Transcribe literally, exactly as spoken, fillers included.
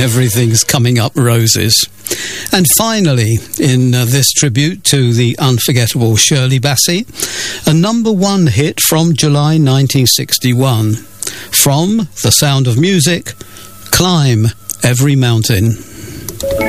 everything's coming up roses. And finally, in uh, this tribute to the unforgettable Shirley Bassey, a number one hit from July nineteen sixty-one. From The Sound of Music, Climb Every Mountain.